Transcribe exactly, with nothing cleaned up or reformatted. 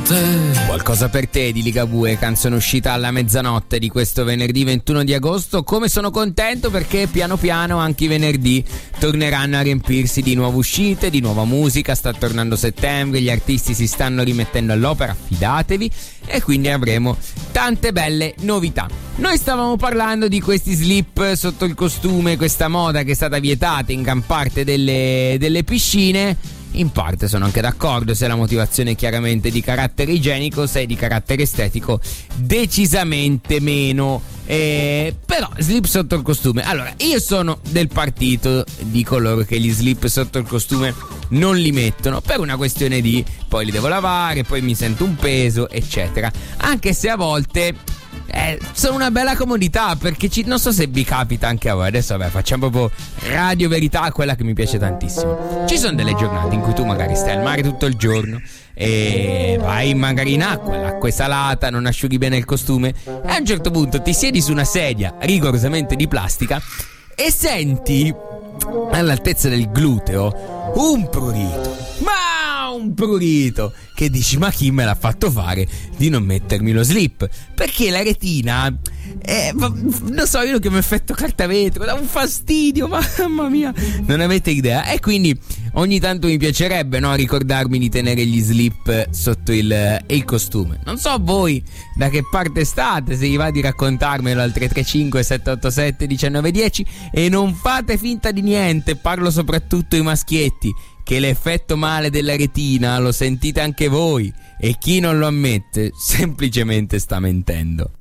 te. Qualcosa per te di Ligabue, canzone uscita alla mezzanotte di questo venerdì ventuno di agosto. Come sono contento perché piano piano anche i venerdì torneranno a riempirsi di nuove uscite, di nuova musica. Sta tornando settembre, gli artisti si stanno rimettendo all'opera, fidatevi, e quindi avremo tante belle novità. Noi stavamo parlando di questi slip sotto il costume, questa moda che è stata vietata in gran parte delle, delle piscine. In parte sono anche d'accordo, se la motivazione è chiaramente di carattere igienico, se è di carattere estetico decisamente meno. Eh, però slip sotto il costume, allora io sono del partito di coloro che gli slip sotto il costume non li mettono per una questione di poi li devo lavare, poi mi sento un peso eccetera, anche se a volte Eh, sono una bella comodità, perché ci, non so se vi capita anche a voi. Adesso vabbè, facciamo proprio radio verità, quella che mi piace tantissimo. Ci sono delle giornate in cui tu magari stai al mare tutto il giorno e vai magari in acqua, l'acqua è salata, non asciughi bene il costume e a un certo punto ti siedi su una sedia rigorosamente di plastica e senti all'altezza del gluteo un prurito, ma un prurito che dici: ma chi me l'ha fatto fare di non mettermi lo slip? Perché la retina eh, non so, io lo chiamo effetto carta vetro, dà un fastidio, mamma mia, non avete idea. E quindi ogni tanto mi piacerebbe, no, ricordarmi di tenere gli slip sotto il, il costume. Non so voi da che parte state, se vi va di raccontarmelo al tre tre cinque sette otto sette uno nove uno zero, e non fate finta di niente, parlo soprattutto ai maschietti, che l'effetto male della retina lo sentite anche voi, e chi non lo ammette semplicemente sta mentendo.